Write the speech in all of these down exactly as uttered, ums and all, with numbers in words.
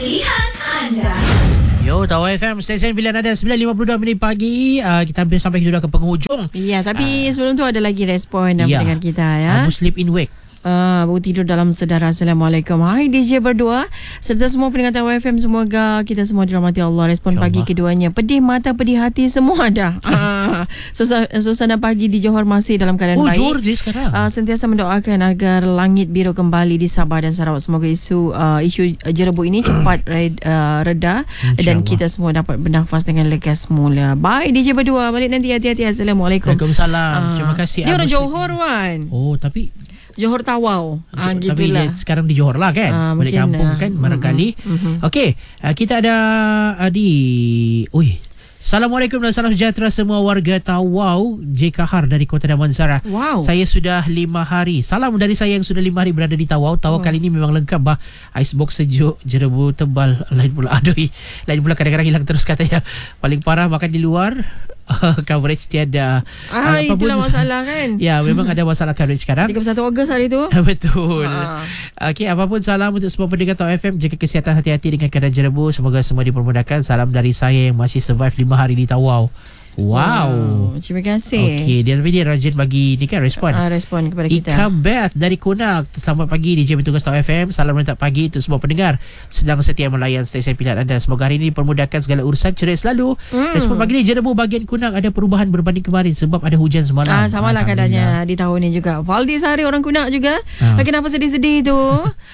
Pilihan anda. Yo, Tawau F M, stesen pilihan anda sembilan lima puluh dua minit pagi. uh, Kita hampir sampai sudah ke penghujung. Ya, tapi uh, sebelum tu ada lagi respon dan ya. pendengar kita ya. uh, Sleep in wake. Uh, baru tidur dalam sedara. Assalamualaikum. Hai D J berdua serta semua pendengar Tawau F M. Semoga kita semua dirahmati Allah. Respon pagi keduanya, pedih mata, pedih hati, semua ada. uh, susah, Suasana pagi di Johor masih dalam keadaan oh, baik. Johor dia sekarang. uh, Sentiasa mendoakan agar langit biru kembali di Sabah dan Sarawak. Semoga isu uh, isu jerebu ini cepat red, uh, reda dan kita semua dapat bernafas dengan lega semula. Bye D J berdua. Balik nanti, hati-hati. Assalamualaikum. Waalaikumsalam. uh, Terima kasih. Dia orang Johor kan. Oh, tapi Johor Tawau. Ah, tapi gitulah. dia sekarang di Johor lah kan. Ah, balik mungkin, kampung ah. kan barangkali. Mm-hmm. Okey, uh, kita ada uh, di Ui. Assalamualaikum dan salam sejahtera semua warga Tawau. J. Kahar dari Kota Damansara. Wow. Saya sudah lima hari. Salam dari saya yang sudah lima hari berada di Tawau. Tawau oh. kali ini memang lengkap bah. Icebox sejuk, jerebu tebal. Lain pula aduh. Lain pula kadang-kadang hilang terus katanya. Paling parah makan di luar. Coverage tiada. Ah, uh, itulah masalah kan. Ya, memang ada masalah coverage sekarang. tiga puluh satu Ogos hari tu. Betul. Ha. Okey, apapun salam untuk semua pendengar Tawau F M. Jaga kesihatan, hati-hati dengan keadaan jerebu. Semoga semua dipermudahkan. Salam dari saya yang masih survive lima hari di Tawau. Wow. wow. Terima kasih. Okey, dia tapi dia rajin bagi ni kan respon. Uh, respon kepada kita. Ika Beth dari Kunak. Selamat pagi D J Petugas Tawau F M. Salam rentak pagi untuk semua pendengar sedang setia melayan stesen pilihan anda. Semoga hari ini dipermudahkan segala urusan, ceria selalu. Hmm. Respon pagi ni, jerebu bahagian Kunak ada perubahan berbanding kemarin sebab ada hujan semalam. Ah, sama lah keadaannya di tahun ni juga. Valdi Sari orang Kunak juga. Ah. Kenapa sedih-sedih tu?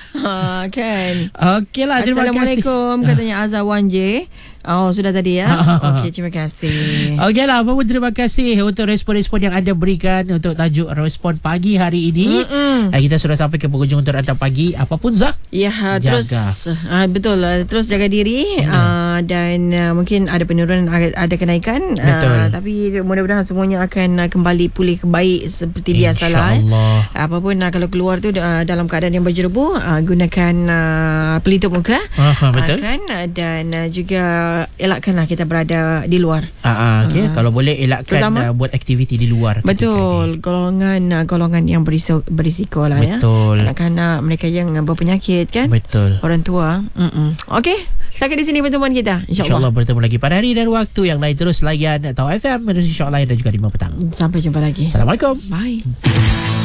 ha, kan. Okeylah, terima kasih. Assalamualaikum katanya Azawan J. Oh, sudah tadi ya. Okey, terima kasih. Okeylah, apa pun terima kasih untuk respon-respon yang anda berikan untuk tajuk respon pagi hari ini. Mm-mm. Kita sudah sampai ke penghujung untuk rantai pagi. Apapun Zah? Ya, jaga. terus uh, betul lah. Terus jaga diri uh, dan uh, mungkin ada penurunan, ada, ada kenaikan. Uh, tapi mudah-mudahan semuanya akan uh, kembali pulih baik seperti biasalah. InsyaAllah. Eh. Apapun uh, kalau keluar tu uh, dalam keadaan yang berjerebu, uh, gunakan uh, pelitup muka. Aha, betul. Uh, kan? Uh, dan uh, juga elakkanlah kita berada di luar. Uh, okay. uh, Kalau boleh elakkan uh, buat aktiviti di luar. Betul. Golongan uh, golongan yang berisiko, berisiko lah. Betul. Ya. Anak-anak mereka yang berpenyakit kan. Betul. Orang tua. Okey. Setakat di sini pertemuan kita. InsyaAllah. InsyaAllah bertemu lagi pada hari dan waktu yang lain. Terus layan Tawau F M, Indonesia Shock Lain dan juga lima petang. Sampai jumpa lagi. Assalamualaikum. Bye.